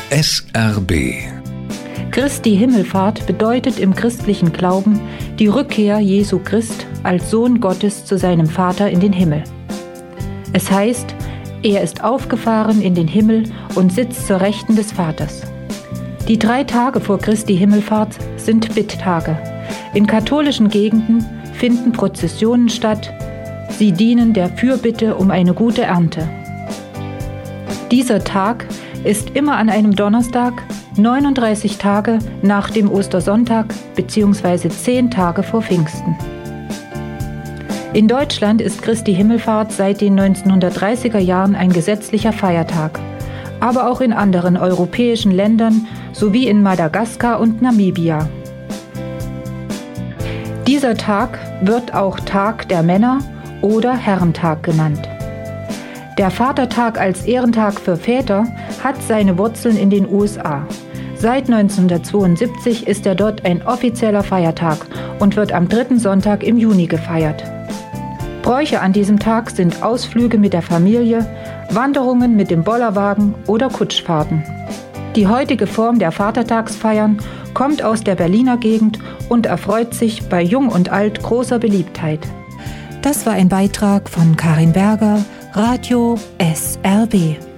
SRB. Christi Himmelfahrt bedeutet im christlichen Glauben die Rückkehr Jesu Christ als Sohn Gottes zu seinem Vater in den Himmel. Es heißt, er ist aufgefahren in den Himmel und sitzt zur Rechten des Vaters. Die 3 Tage vor Christi Himmelfahrt sind Bitttage. In katholischen Gegenden finden Prozessionen statt. Sie dienen der Fürbitte um eine gute Ernte. Dieser Tag ist immer an einem Donnerstag, 39 Tage nach dem Ostersonntag bzw. 10 Tage vor Pfingsten. In Deutschland ist Christi Himmelfahrt seit den 1930er Jahren ein gesetzlicher Feiertag, aber auch in anderen europäischen Ländern sowie in Madagaskar und Namibia. Dieser Tag wird auch Tag der Männer oder Herrentag genannt. Der Vatertag als Ehrentag für Väter hat seine Wurzeln in den USA. Seit 1972 ist er dort ein offizieller Feiertag und wird am 3. Sonntag im Juni gefeiert. Bräuche an diesem Tag sind Ausflüge mit der Familie, Wanderungen mit dem Bollerwagen oder Kutschfahrten. Die heutige Form der Vatertagsfeiern kommt aus der Berliner Gegend und erfreut sich bei Jung und Alt großer Beliebtheit. Das war ein Beitrag von Karin Berger, Radio SRB.